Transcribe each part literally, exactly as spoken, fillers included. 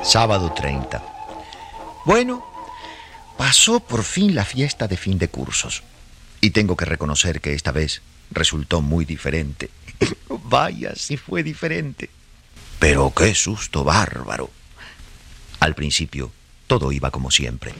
Sábado treinta. Bueno, pasó por fin la fiesta de fin de cursos. Y tengo que reconocer que esta vez resultó muy diferente. Vaya, si fue diferente. Pero qué susto bárbaro. Al principio, todo iba como siempre.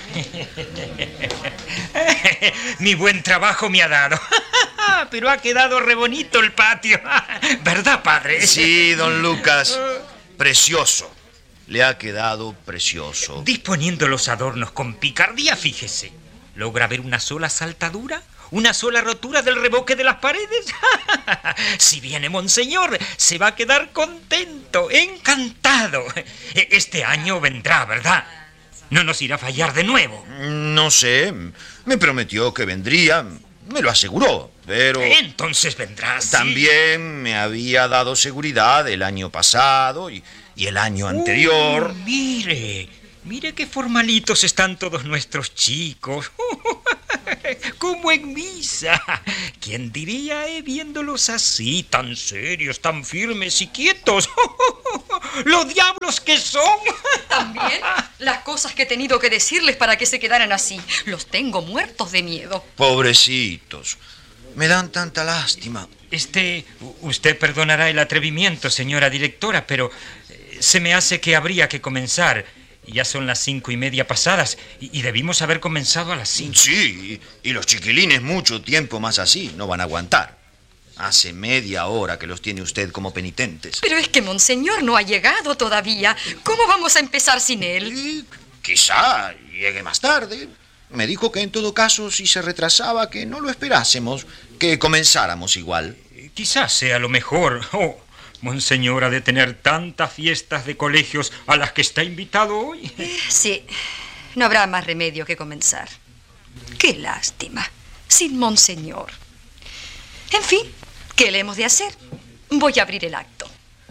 Mi buen trabajo me ha dado. Pero ha quedado re bonito el patio. ¿Verdad, padre? Sí, don Lucas. Precioso. Le ha quedado precioso. Disponiendo los adornos con picardía, fíjese. ¿Logra ver una sola saltadura? ¿Una sola rotura del revoque de las paredes? Si viene Monseñor, se va a quedar contento, encantado. Este año vendrá, ¿verdad? No nos irá a fallar de nuevo. No sé. Me prometió que vendría. Me lo aseguró, pero... Entonces vendrá, ¿sí? También me había dado seguridad el año pasado y, y el año anterior. Uh, mire, mire qué formalitos están todos nuestros chicos. Como en misa. ¿Quién diría, eh, viéndolos así, tan serios, tan firmes y quietos? ¡Los diablos que son! También las cosas que he tenido que decirles para que se quedaran así. Los tengo muertos de miedo. Pobrecitos. Me dan tanta lástima. Este, usted perdonará el atrevimiento, señora directora, pero eh, se me hace que habría que comenzar. Ya son las cinco y media pasadas y, y debimos haber comenzado a las cinco. Sí, y los chiquilines mucho tiempo más así no van a aguantar. Hace media hora que los tiene usted como penitentes. Pero es que Monseñor no ha llegado todavía. ¿Cómo vamos a empezar sin él? Y quizá llegue más tarde. Me dijo que en todo caso, si se retrasaba, que no lo esperásemos, que comenzáramos igual. Quizás sea lo mejor. Oh, Monseñor ha de tener tantas fiestas de colegios a las que está invitado hoy. Sí, no habrá más remedio que comenzar. Qué lástima, sin Monseñor. En fin, ¿qué le hemos de hacer? Voy a abrir el acto.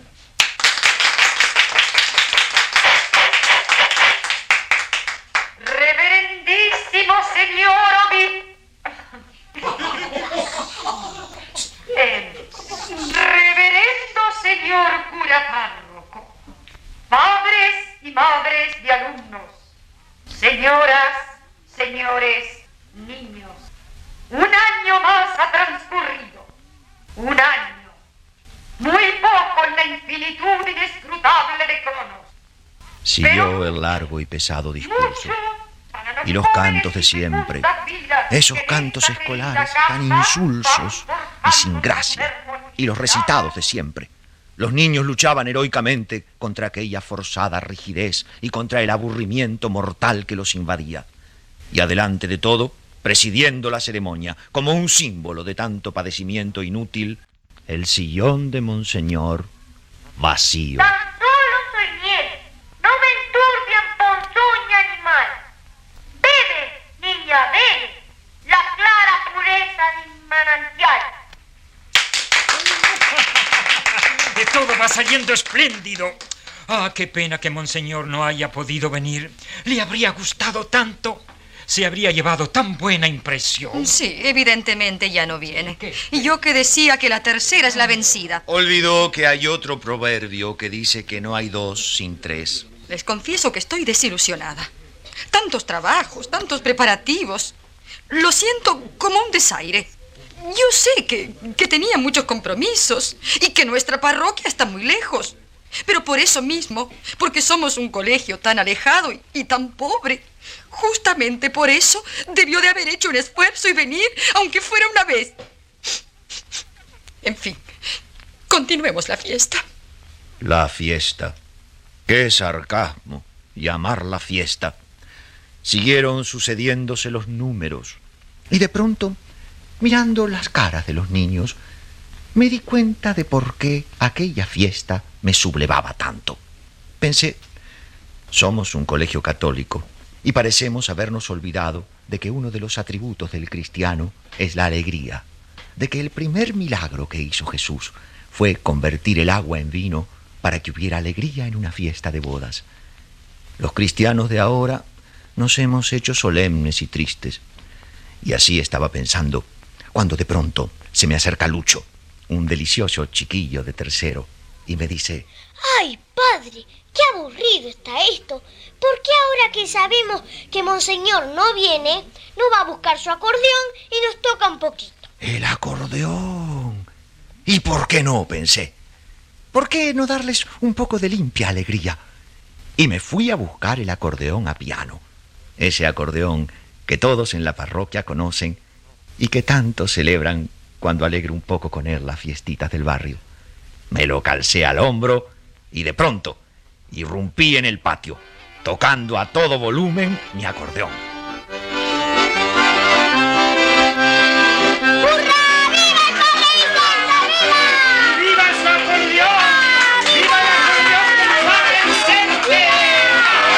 Reverendísimo señor obispo. Eh, reverendo señor cura párroco, padres y madres de alumnos, señoras, señores, niños, un año más ha transcurrido, un año, muy poco en la infinitud inescrutable de Cronos. Siguió el largo y pesado discurso. Y los cantos de siempre, esos cantos escolares tan insulsos y sin gracia, y los recitados de siempre. Los niños luchaban heroicamente contra aquella forzada rigidez y contra el aburrimiento mortal que los invadía. Y adelante de todo, presidiendo la ceremonia, como un símbolo de tanto padecimiento inútil, el sillón de Monseñor vacío. Tan solo soy miel, no me enturbian ponzoña ni mal. Bebe, niña, bebe, la clara pureza de mi manantial. De todo va saliendo espléndido. Ah, qué pena que Monseñor no haya podido venir. Le habría gustado tanto. Se habría llevado tan buena impresión. Sí, evidentemente ya no viene. Y yo que decía que la tercera es la vencida. Olvidó que hay otro proverbio que dice que no hay dos sin tres. Les confieso que estoy desilusionada. Tantos trabajos, tantos preparativos. Lo siento como un desaire. Yo sé que, que tenía muchos compromisos y que nuestra parroquia está muy lejos. Pero por eso mismo, porque somos un colegio tan alejado y, y tan pobre, justamente por eso debió de haber hecho un esfuerzo y venir, aunque fuera una vez. En fin, continuemos la fiesta. La fiesta. ¡Qué sarcasmo! Llamarla fiesta. Siguieron sucediéndose los números. Y de pronto, mirando las caras de los niños, me di cuenta de por qué aquella fiesta me sublevaba tanto. Pensé, somos un colegio católico y parecemos habernos olvidado de que uno de los atributos del cristiano es la alegría, de que el primer milagro que hizo Jesús fue convertir el agua en vino para que hubiera alegría en una fiesta de bodas. Los cristianos de ahora nos hemos hecho solemnes y tristes. Y así estaba pensando, cuando de pronto se me acerca Lucho, un delicioso chiquillo de tercero, y me dice: ¡Ay, padre! ¡Qué aburrido está esto! ¿Por qué ahora que sabemos que Monseñor no viene, no va a buscar su acordeón y nos toca un poquito? El acordeón. ¿Y por qué no? Pensé. ¿Por qué no darles un poco de limpia alegría? Y me fui a buscar el acordeón a piano. Ese acordeón que todos en la parroquia conocen y que tanto celebran cuando alegro un poco con él las fiestitas del barrio. Me lo calcé al hombro y de pronto irrumpí en el patio, tocando a todo volumen mi acordeón.